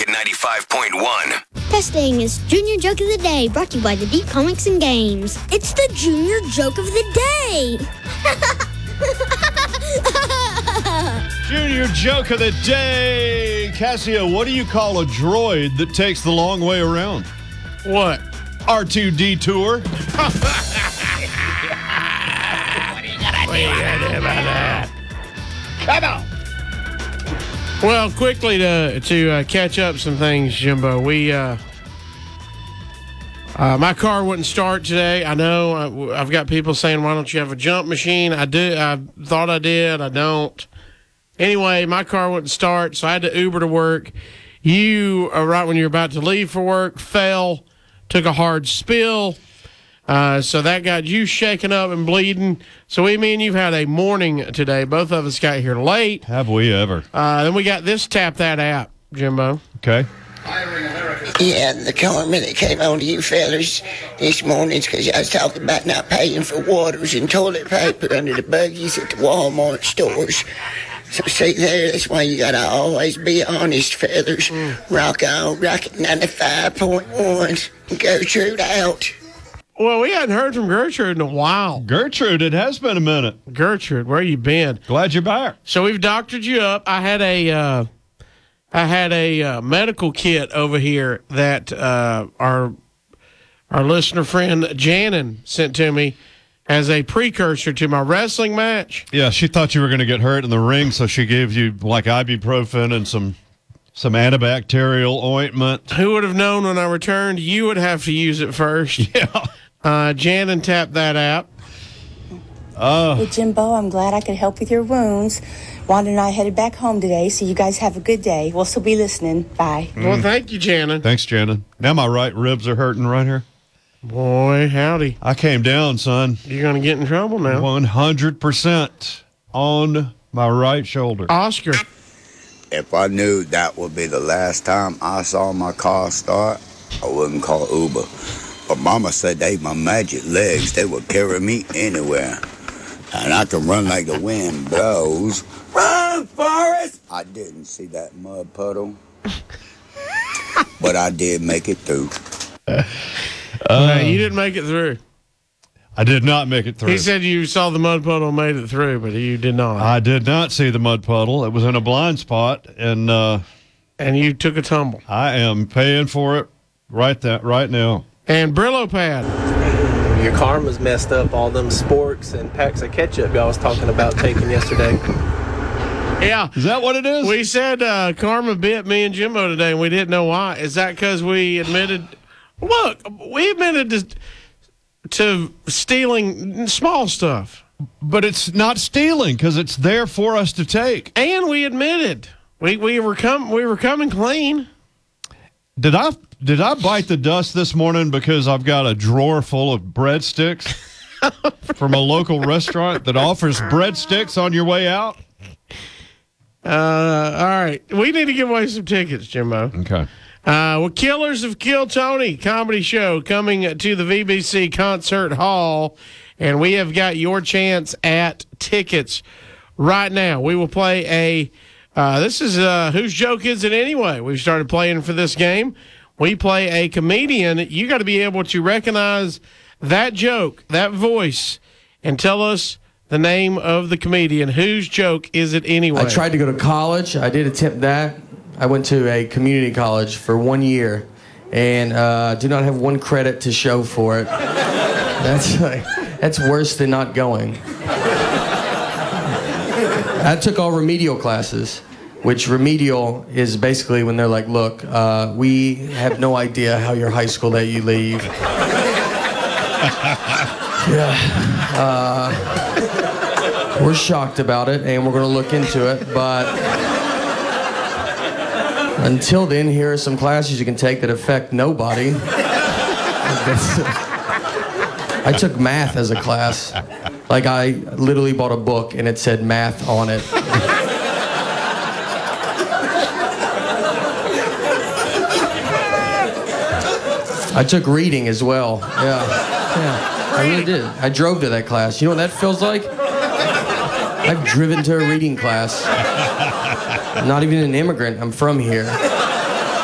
Rocket 95.1. Testing is Junior Joke of the Day, brought to you by the Deep Comics and Games. It's the Junior Joke of the Day. Junior Joke of the Day. Casio, what do you call a droid that takes the long way around? What? R2D tour. What are you going to do about that? Come on. Well, quickly to catch up some things, Jimbo. My car wouldn't start today. I know I've got people saying, why don't you have a jump machine? I do. I thought I did. I don't. Anyway, my car wouldn't start, so I had to Uber to work. You, right when you were about to leave for work, fell, took a hard spill. So that got you shaken up and bleeding. So me and you've had a morning today. Both of us got here late. Have we ever? Then we got this Tap That app, Jimbo. Okay. Yeah, the comment that came on to you fellas this morning is because I was talking about not paying for waters and toilet paper under the buggies at the Walmart stores. So see there, that's why you gotta always be honest, fellas. Rock on, Rocket 95.1. Gertrude out. Well, we hadn't heard from Gertrude in a while. Gertrude, it has been a minute. Gertrude, where you been? Glad you're back. So we've doctored you up. I had a medical kit over here that our listener friend Janin sent to me as a precursor to my wrestling match. Yeah, she thought you were going to get hurt in the ring, so she gave you like ibuprofen and some antibacterial ointment. Who would have known when I returned you would have to use it first? Yeah. Janin tapped that app. Hey, Jimbo, I'm glad I could help with your wounds. Wanda and I headed back home today, so you guys have a good day. We'll still be listening. Bye. Well, thank you, Janin. Thanks, Janin. Now my right ribs are hurting right here. Boy, howdy. I came down, son. You're going to get in trouble now. 100% on my right shoulder. Oscar. If I knew that would be the last time I saw my car start, I wouldn't call Uber. But Mama said my magic legs, they would carry me anywhere. And I can run like the wind blows. Run, Forrest! I didn't see that mud puddle, but I did make it through. You didn't make it through. I did not make it through. He said you saw the mud puddle and made it through, but you did not. I did not see the mud puddle. It was in a blind spot, and you took a tumble. I am paying for it right now. And Brillo pad. Your karma's messed up. All them sporks and packs of ketchup y'all was talking about taking yesterday. Yeah. Is that what it is? We said karma bit me and Jimbo today, and we didn't know why. Is that because we admitted... Look, we admitted to stealing small stuff. But it's not stealing because it's there for us to take. And we admitted we were coming clean. Did I bite the dust this morning because I've got a drawer full of breadsticks from a local restaurant that offers breadsticks on your way out? All right. We need to give away some tickets, Jimbo. Okay. Well, Killers of Kill Tony comedy show coming to the VBC Concert Hall, and we have got your chance at tickets right now. We will play this is Whose Joke Is It Anyway? We've started playing for this game. We play a comedian. You got to be able to recognize that joke, that voice, and tell us the name of the comedian. Whose joke is it anyway? I tried to go to college. I did attempt that. I went to a community college for 1 year and do not have one credit to show for it. That's worse than not going. I took all remedial classes, which remedial is basically when they're like, look, we have no idea how your high school let you leave. We're shocked about it, and we're going to look into it, but until then, here are some classes you can take that affect nobody. I took math as a class. Like, I literally bought a book, and it said math on it. I took reading as well. Yeah, I really did. I drove to that class. You know what that feels like? I've driven to a reading class. I'm not even an immigrant. I'm from here.